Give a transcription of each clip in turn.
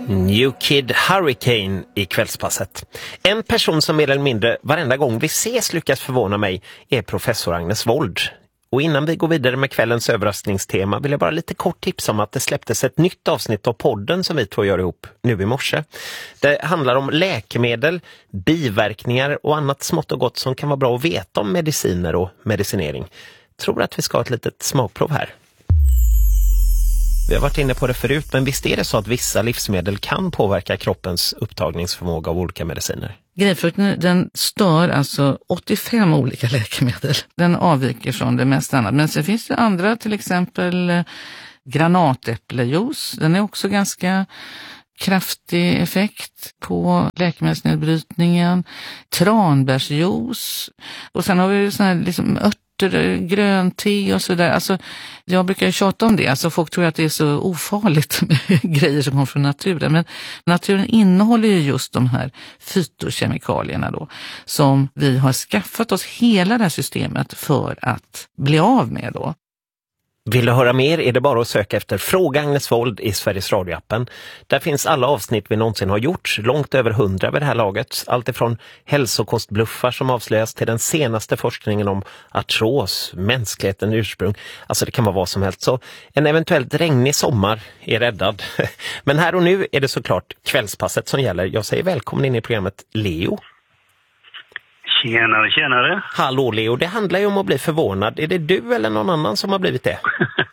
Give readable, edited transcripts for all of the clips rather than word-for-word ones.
New Kid Hurricane i kvällspasset. En person som mer eller mindre varenda gång vi ses lyckas förvåna mig är professor Agnes Wold. Och innan vi går vidare med kvällens överraskningstema vill jag bara lite kort tipsa om att det släpptes ett nytt avsnitt av podden som vi två gör ihop nu i morse. Det handlar om läkemedel, biverkningar och annat smått och gott som kan vara bra att veta om mediciner och medicinering. Tror att vi ska ha ett litet smakprov här. Vi har varit inne på det förut, men visst är det så att vissa livsmedel kan påverka kroppens upptagningsförmåga av olika mediciner? Grapefrukten, den stör alltså 85 olika läkemedel. Den avviker från det mest annat. Men sen finns det andra, till exempel granatäpplejuice. Den är också ganska kraftig effekt på läkemedelsnedbrytningen. Tranbärsjuice. Och sen har vi såna här liksom grönt te och sådär. Alltså, jag brukar ju tjata om det. Alltså, folk tror att det är så ofarligt med grejer som kommer från naturen. Men naturen innehåller ju just de här fytokemikalierna då, som vi har skaffat oss hela det här systemet för att bli av med då. Vill du höra mer är det bara att söka efter Fråga Agnes Wold i Sveriges Radio-appen. Där finns alla avsnitt vi någonsin har gjort, långt över 100 vid det här laget. Allt ifrån hälsokostbluffar som avslöjas till den senaste forskningen om artros, mänskligheten ursprung. Alltså det kan vara vad som helst. Så en eventuellt regnig sommar är räddad. Men här och nu är det såklart kvällspasset som gäller. Jag säger välkommen in i programmet Leo. Tjenare, tjenare. Hallå Leo, det handlar ju om att bli förvånad. Är det du eller någon annan som har blivit det?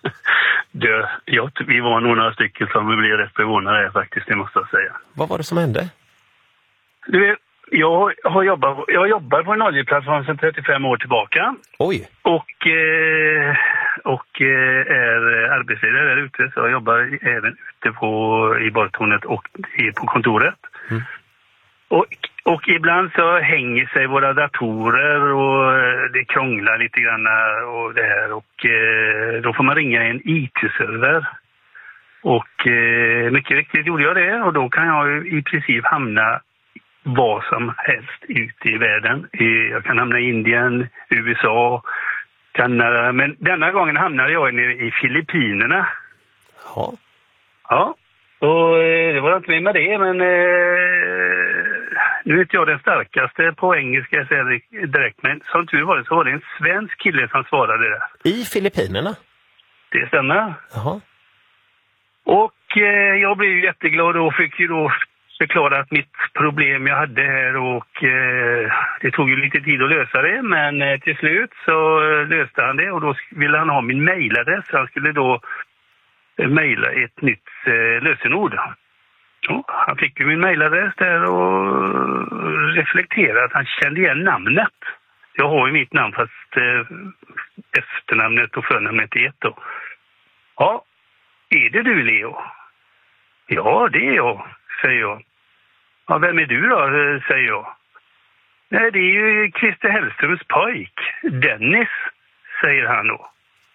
Vi var några stycken som blev rätt förvånade faktiskt, det måste jag säga. Vad var det som hände? Du vet, jag jobbar på en oljeplattform sedan 35 år tillbaka. Oj. Och är arbetsledare där ute, så jag jobbar även ute i badtornet och på kontoret. Mm. Och ibland så hänger sig våra datorer och det krånglar lite grann och det här. Och då får man ringa en IT-server. Och mycket riktigt gjorde jag det. Och då kan jag i princip hamna vad som helst ute i världen. Jag kan hamna i Indien, USA, Kanada. Men denna gången hamnade jag i Filippinerna. Ja. Ja. Och det var inte med det, men nu är inte jag den starkaste på engelska, jag säger direkt, men som tur var det så var det en svensk kille som svarade där. I Filippinerna? Det stämmer. Jaha. Och jag blev ju jätteglad och fick ju då förklara att mitt problem jag hade här, och det tog ju lite tid att lösa det, men till slut så löste han det, och då ville han ha min mejladress. Han skulle då mejla ett nytt lösenord. Så han fick ju min mejladress där och reflekterade att han kände igen namnet. Jag har ju mitt namn fast efternamnet och förnamnet är ett då. Ja, är det du Leo? Ja, det är jag, säger jag. Ja, vem är du då, säger jag. Nej, det är ju Christer Hellströms pojk, Dennis, säger han då.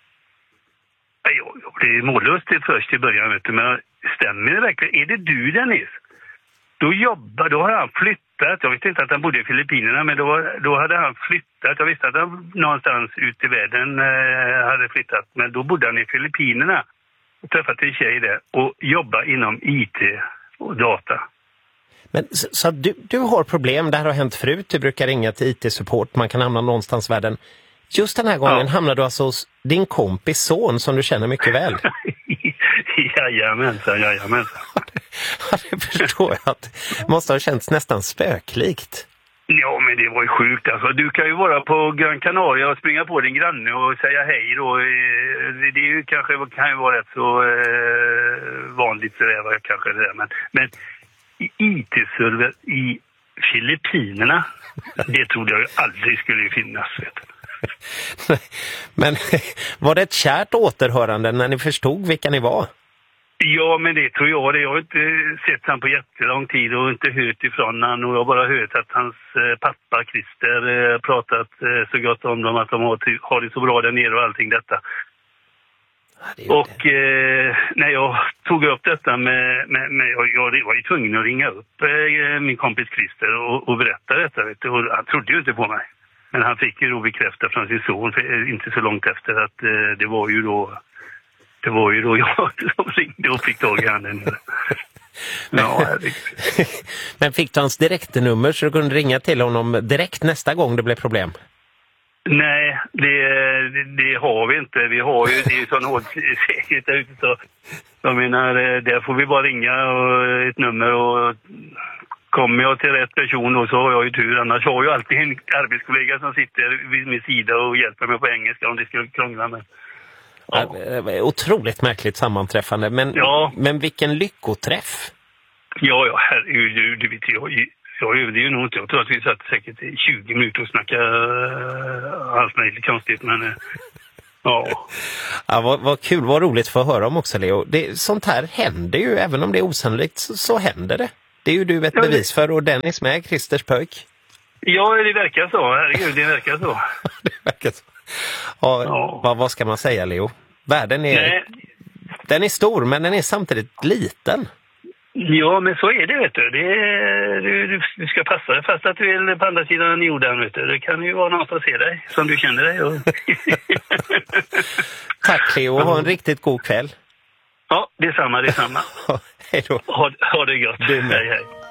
Jag blev mållustigt först i början, vet du, men stämmer det verkligen? Är det du, Dennis? Då har han flyttat. Jag visste inte att han bodde i Filippinerna, men då hade han flyttat. Jag visste att han någonstans ute i världen hade flyttat, men då bodde han i Filippinerna. Och träffat en tjej där och jobba inom IT och data. Men så du har problem, det här har hänt förut. Du brukar ringa till IT-support, man kan hamna någonstans i världen. Just den här gången hamnar du alltså hos din kompis son som du känner mycket väl. Jajamensan. Det förstår jag att det måste ha känts nästan spöklikt. Ja, men det var ju sjukt. Alltså, du kan ju vara på Gran Canaria och springa på din granne och säga hej då. Det är ju kan ju vara rätt så vanligt så där, kanske det där. Men IT-server i Filippinerna, det trodde jag ju aldrig skulle finnas, vet du. Men var det ett kärt återhörande när ni förstod vilka ni var? Ja, men det tror jag. Jag har inte sett han på jättelång tid och inte hört ifrån han. Och jag har bara hört att hans pappa Christer pratat så gott om dem, att de har det så bra där nere och allting detta. Ja, och när jag tog upp detta med jag var ju tvungen att ringa upp min kompis Christer och berätta detta, vet du, och han trodde ju inte på mig. Men han fick ju då bekräfta från sin son inte så långt efter att det var ju då jag som ringde och fick tag i handen. Men fick du hans direktnummer så du kunde ringa till honom direkt nästa gång det blev problem? Nej, det har vi inte. Vi har ju, det är ju sån hård säkerhet där ute, så jag menar, där får vi bara ringa och ett nummer, och kommer jag till rätt person då så har jag ju tur. Annars har jag alltid en arbetskollega som sitter vid min sida och hjälper mig på engelska om det skulle krångla med. Ja. Otroligt märkligt sammanträffande, men vilken lyckoträff! Ja, herregud, du vet jag överdriver nog inte. Jag tror att vi satt säkert 20 minuter och snackade allt möjligt konstigt, men ja. Ja, vad kul, vad roligt för att höra om också, Leo. Sånt här händer ju, även om det är osannolikt så händer det. Det är ju du ett bevis för, och Dennis med, Christers pojk. Ja, det verkar så. Herregud, det verkar så. Det verkar så. Ja. Vad ska man säga, Leo? Världen är... Den är stor, men den är samtidigt liten. Ja, men så är det, vet du. Du ska passa dig fast att du är på andra sidan jorden, vet du. Det kan ju vara någon som ser dig, som du känner dig. Tack, Leo. Ha en riktigt god kväll. Ja, detsamma. Hej då. Ha det gott. Du med. Hej.